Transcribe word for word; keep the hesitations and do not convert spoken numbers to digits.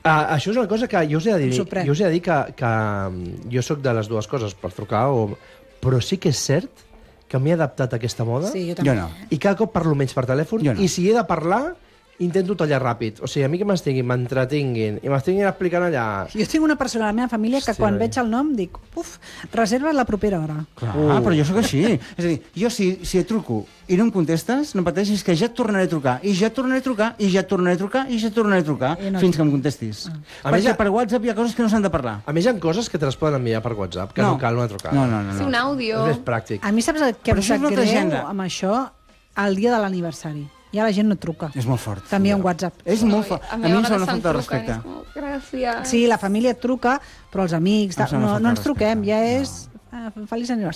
Uh, això és una cosa que jo us he de dir, Em sorprèn. jo us he de dir que, que jo sóc de les dues coses, per trucar, o... però sí que és cert que m'he adaptat a aquesta moda Sí, jo també. Jo no. i cada cop parlo menys per telèfon Jo no. i si he de parlar intento tallar ràpid. O sigui, a mi que m'estiguin, m'entretinguin i m'estiguin explicant allà... Jo tinc una persona a la meva família que Hòstia, quan noi. veig el nom dic, uf, reserva la propera hora. Clar, Uh. però jo sóc així. És a dir, jo si, si et truco i no em contestes, no pateixis que ja et tornaré a trucar, i ja et tornaré a trucar, i ja et tornaré a trucar, i ja et tornaré a trucar, I no- fins que em contestis. A Perquè més, ja- per WhatsApp hi ha coses que no s'han de parlar. A més, hi ha coses que te les poden enviar per WhatsApp, que no, No. cal una trucada. No, no, no. Sí, no. un àudio. És més pràctic. A mi saps el que Però em això és sap una altra greu agenda. amb això? El dia de l'aniversari. Ja la gent no truca. És molt fort. T'envia un WhatsApp. És molt fort. A A mi mi a em vegades sembla se'm falta de truquen, respecte. és com, gràcies. Sí, la família et truca, però els amics... Em sembla No, falta no de ens truquem, respecte. ja No. és... Ah, feliç aniversari.